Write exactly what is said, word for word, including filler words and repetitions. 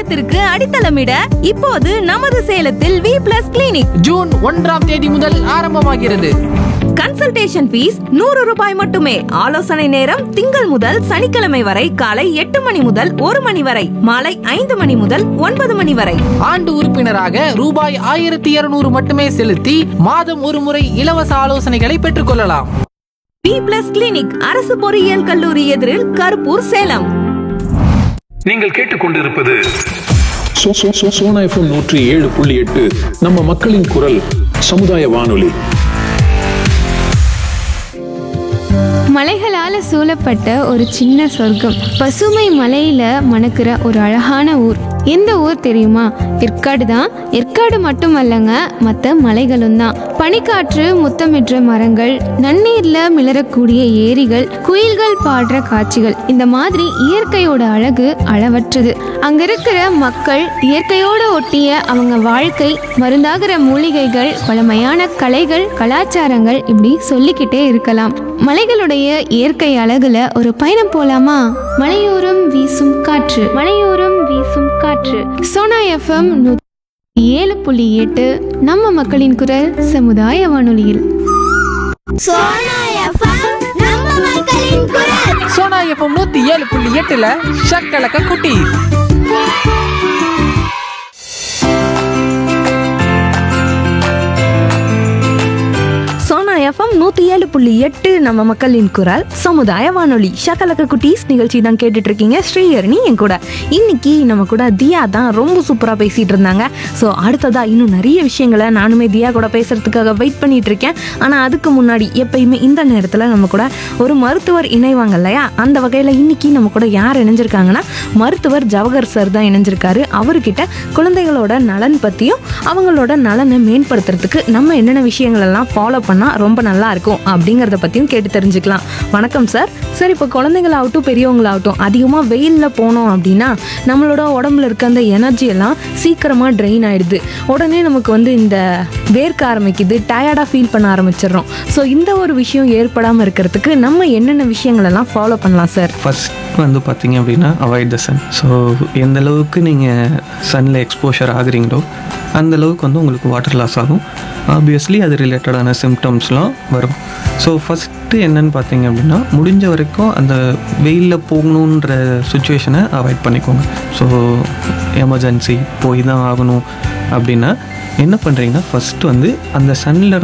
எதிர்காலத்திற்கு அடித்தளமிட இப்போது நமது சேலத்தில் வி பிளஸ் கிளினிக் ஜூன் ஒன்றாம் தேதி முதல் ஆரம்பமாகிறது. கன்சல்டேஷன் ஃபீஸ் நூறு ரூபாய் மட்டுமே. ஆலோசனை நேரம் திங்கள் முதல் சனிக்கிழமை வரை காலை எட்டு மணி முதல் ஒரு மணி வரை, மாலை ஐந்து மணி முதல் ஒன்பது மணி வரை. ஆண்டு உறுப்பினராக ரூபாய் ஆயிரத்தி இருநூறு மட்டுமே செலுத்தி மாதம் ஒரு முறை இலவச ஆலோசனைகளை பெற்றுக் கொள்ளலாம். வி பிளஸ் கிளினிக், அரசு பொறியியல் கல்லூரி எதிரில், கருப்பூர், சேலம். நீங்கள் கேட்டுக்கொண்டிருப்பது so- so- so- Sona FM நூற்றி ஏழு புள்ளி எட்டு நம்ம மக்களின் குரல் சமுதாய வானொலி. மலைகளால சூழப்பட்ட ஒரு சின்ன சொர்க்கம், பசுமை மலையில மணக்கிற ஒரு அழகான ஊர். எந்த ஊர் தெரியுமா? ஏற்காடு தான். ஏற்காடு மட்டுமல்லங்க, மற்ற மலைகளும் தான். பனிக்காற்று முத்தமிடுற மரங்கள், நன்னீர்ல மிளறக்கூடிய ஏரிகள், குயில்கள் பாடுற காட்சிகள், இந்த மாதிரி இயற்கையோட அழகு அளவற்றது. அங்க இருக்கிற மக்கள், இயற்கையோட ஒட்டிய அவங்க வாழ்க்கை, மருந்தாகிற மூலிகைகள், பழமையான கலைகள், கலாச்சாரங்கள், இப்படி சொல்லிக்கிட்டே இருக்கலாம். மலைகளுடைய இயற்கை அழகுல ஒரு பயணம் போலாமா? மலையோரம் வீசும் காற்று, மலையோரம் வீசும் காற்று. சோனா எஃப்எம் ஏழு புள்ளி எட்டு நம்ம மக்களின் குரல் சமுதாய வானொலியில். சோனா எஃப்எம் நம்ம மக்களின் குரல். சோனா எஃப்எம் நூத்தி ஏழு புள்ளி எட்டுல ஷக்கலக்க குட்டி. சோனா எஃப்எம் நூத்தி ஏழு புள்ளி எட்டு நம்ம மக்களின் குரல் சமுதாய வானொலி. ஷக்கலக்க குட்டீஸ் நிகழ்ச்சி தான் கேட்டுட்டு இருக்கீங்க. ஸ்ரீஹரணி என் கூட. இன்னைக்கு நம்ம கூட தியா தான் ரொம்ப சூப்பரா பேசிட்டு இருந்தாங்க. ஸோ அடுத்ததா இன்னும் நிறைய விஷயங்களை நானுமே தியா கூட பேசுறதுக்காக வெயிட் பண்ணிட்டு இருக்கேன். ஆனா அதுக்கு முன்னாடி எப்பயுமே இந்த நேரத்துல நம்ம கூட ஒரு மருத்துவர் இணைவாங்க இல்லையா? அந்த வகையில இன்னைக்கு நம்ம கூட யார் இணைஞ்சிருக்காங்கன்னா, மருத்துவர் ஜவஹர் சார் தான் இணைஞ்சிருக்காரு. அவர்கிட்ட குழந்தைகளோட நலன் பத்தியும் அவங்களோட நலனை மேம்படுத்துறதுக்கு நம்ம என்னென்ன விஷயங்கள் எல்லாம் ஃபாலோ பண்ணா ரொம்ப நல்லா இருக்கும் அப்படிங்கறத பத்தியும் கேட்டு தெரிஞ்சுக்கலாம். வணக்கம் சார். சார், இப்போ குழந்தைங்களாகட்டும் பெரியவங்களாகட்டும் அதிகமாக வெயிலில் போனோம் அப்படின்னா நம்மளோட உடம்புல இருக்க அந்த எனர்ஜி எல்லாம் சீக்கிரமாக ட்ரெயின் ஆயிடுது. உடனே நமக்கு வந்து இந்த வேர்க்க ஆரம்பிக்குது, டயர்டாக ஃபீல் பண்ண ஆரம்பிச்சிடுறோம். ஸோ இந்த ஒரு விஷயம் ஏற்படாமல் இருக்கிறதுக்கு நம்ம என்னென்ன விஷயங்கள் எல்லாம் ஃபாலோ பண்ணலாம் சார்? ஃபர்ஸ்ட் வந்து பார்த்தீங்க அப்படின்னா அவாய்ட் த சன். ஸோ எந்த அளவுக்கு நீங்கள் சன்னில் எக்ஸ்போஷர் ஆகுறீங்களோ அந்த அளவுக்கு வந்து உங்களுக்கு வாட்டர் லாஸ் ஆகும். ஆப்வியஸ்லி அது ரிலேட்டடான சிம்டம்ஸ்லாம் வரும். ஸோ ஃபஸ்ட்டு என்னன்னு பார்த்தீங்க அப்படின்னா, முடிஞ்ச வரைக்கும் அந்த வெயிலில் போகணுன்ற சுச்சுவேஷனை அவாய்ட் பண்ணிக்கோங்க. ஸோ எமர்ஜென்சி போய் தான் ஆகணும் அப்படின்னா என்ன பண்ணுறீங்கன்னா, ஃபஸ்ட்டு வந்து அந்த சன்னில்